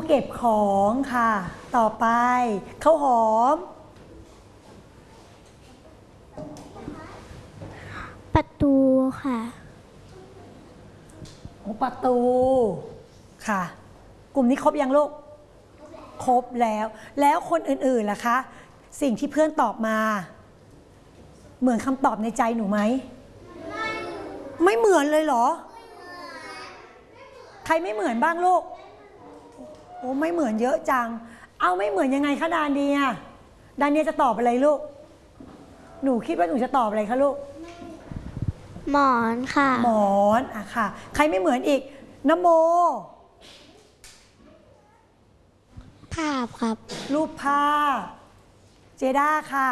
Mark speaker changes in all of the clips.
Speaker 1: เก็บของค่ะต่อไปข้าวหอม
Speaker 2: ประตูค่ะ
Speaker 1: ประตูค่ะกลุ่มนี้ครบยังลูกครบแล้วคนอื่นๆล่ะคะสิ่งที่เพื่อนตอบมาเหมือนคำตอบในใจหนูไหมไม่เหมือนเลยเหรอใครไม่เหมือนบ้างลูกโอ้ไม่เหมือนเยอะจังเอาไม่เหมือนยังไงคะดานเนียจะตอบอะไรลูกหนูคิดว่าหนูจะตอบอะไรคะลูก
Speaker 2: หมอนค่ะ
Speaker 1: หมอนอะค่ะใครไม่เหมือนอีกนโม
Speaker 2: ภาพครับ
Speaker 1: รูปภาพเจด้าค่ะ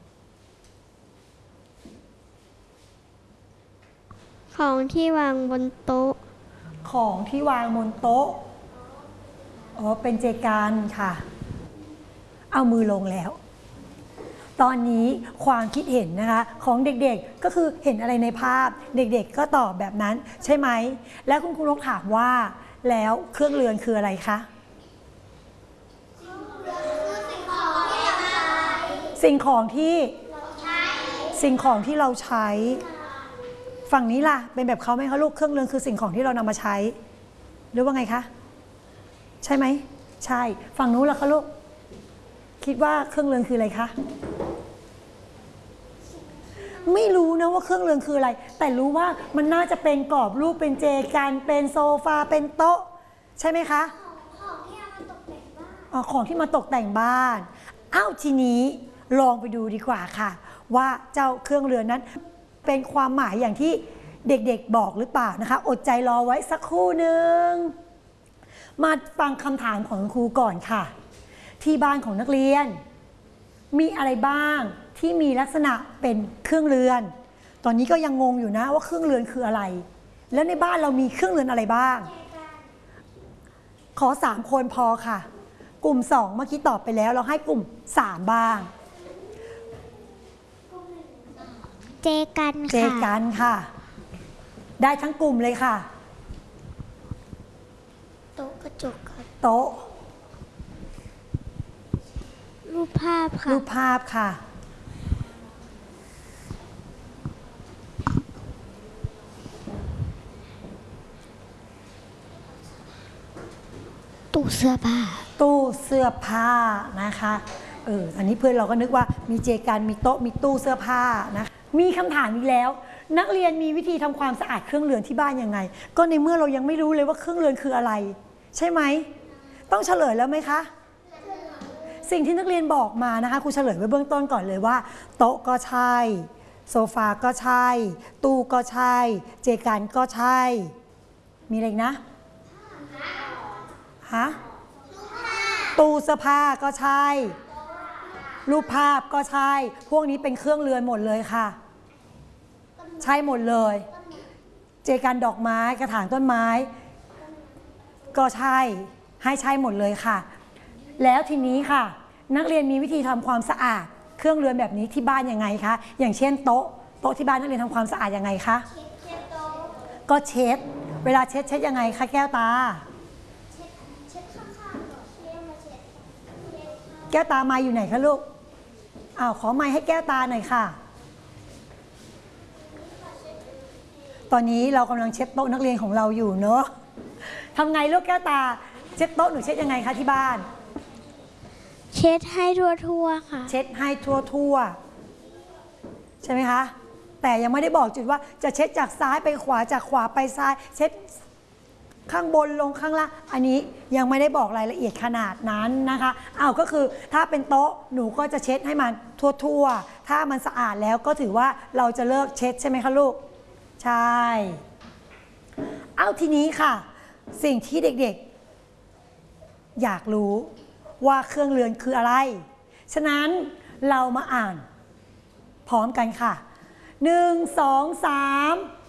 Speaker 2: ของที่วางบนโต๊ะ
Speaker 1: ของที่วางบนโต๊ะอ๋อเป็นเจกันค่ะเอามือลงแล้วตอนนี้ความคิดเห็นนะคะของเด็กๆก็คือเห็นอะไรในภาพเด็กๆก็ตอบแบบนั้นใช่ไหมแล้วคุณครูนกถามว่าแล้วเครื่องเรือนคืออะไรคะสิ่งของที่เราใช้ฝั่งนี้ล่ะเป็นแบบเขาไหมคะลูกเครื่องเรือนคือสิ่งของที่เรานำมาใช้หรือว่าไงคะใช่ไหมใช่ฝั่งนู้นล่ะคะลูกคิดว่าเครื่องเรือนคืออะไรคะไม่รู้นะว่าเครื่องเรือนคืออะไรแต่รู้ว่ามันน่าจะเป็นกรอบรูปเป็นเจกันเป็นโซฟาเป็นโต๊ะใช่ไหมคะของที่เอามาตกแต่งบ้านของที่มาตกแต่งบ้านอ้าวทีนี้ลองไปดูดีกว่าค่ะว่าเจ้าเครื่องเรือนนั้นเป็นความหมายอย่างที่เด็กๆบอกหรือเปล่านะคะอดใจรอไว้สักครู่หนึ่งมาฟังคำถามของครูก่อนค่ะที่บ้านของนักเรียนมีอะไรบ้างที่มีลักษณะเป็นเครื่องเรือนตอนนี้ก็ยังงงอยู่นะว่าเครื่องเรือนคืออะไรแล้วในบ้านเรามีเครื่องเรือนอะไรบ้างขอ3คนพอค่ะกลุ่ม2เมื่อกี้ตอบไปแล้วเราให้กลุ่ม3บ้าง
Speaker 2: เจกัน
Speaker 1: ค่ะได้ทั้งกลุ่มเลยค่ะ
Speaker 2: โต๊ะกระจกครับ
Speaker 1: โต๊ะ
Speaker 2: รูปภาพค่ะ
Speaker 1: รูปภาพค่ะ
Speaker 2: ตู้เสื้อ
Speaker 1: ผ้านะคะอันนี้เพื่อนเราก็นึกว่ามีเจกันมีโต๊ะมีตู้เสื้อผ้านะมีคำถามอีกแล้วนักเรียนมีวิธีทำความสะอาดเครื่องเรือนที่บ้านยังไงก็ในเมื่อเรายังไม่รู้เลยว่าเครื่องเรือนคืออะไรใช่ไหมต้องเฉลยแล้วไหมคะสิ่งที่นักเรียนบอกมานะคะครูเฉลยไว้เบื้องต้นก่อนเลยว่าโต๊ะก็ใช่โซฟาก็ใช่ตู้ก็ใช่เจกันก็ใช่มีอะไรนะตู้เสื้อผ้าก็ใช่รูปภาพก็ใช่พวกนี้เป็นเครื่องเรือนหมดเลยค่ะใช่หมดเลยเจกันดอกไม้กระถางต้นไม้ก็ใช่ให้ใช่หมดเลยค่ะแล้วทีนี้ค่ะนักเรียนมีวิธีทำความสะอาดเครื่องเรือนแบบนี้ที่บ้านยังไงคะอย่างเช่นโต๊ะที่บ้านนักเรียนทำความสะอาดยังไงคะก็เช็ดเวลาเช็ดยังไงคะแก้วตาแก้วตาไม้อยู่ไหนคะลูกขอไม้ให้แก้วตาหน่อยค่ะตอนนี้เรากำลังเช็ดโต๊ะนักเรียนของเราอยู่เนอะทำไงลูกแก้วตาเช็ดโต๊ะหนูเช็ดยังไงคะที่บ้าน
Speaker 2: เช็ดให้ทั่วค่ะ
Speaker 1: เช็ดให้ทั่วใช่ไหมคะแต่ยังไม่ได้บอกจุดว่าจะเช็ดจากซ้ายไปขวาจากขวาไปซ้ายเช็ดข้างบนลงข้างล่างอันนี้ยังไม่ได้บอกรายละเอียดขนาดนั้นนะคะก็คือถ้าเป็นโต๊ะหนูก็จะเช็ดให้มันทั่วถ้ามันสะอาดแล้วก็ถือว่าเราจะเลิกเช็ดใช่ไหมคะลูกใช่ทีนี้ค่ะสิ่งที่เด็กๆอยากรู้ว่าเครื่องเรือนคืออะไรฉะนั้นเรามาอ่านพร้อมกันค่ะ1 2 3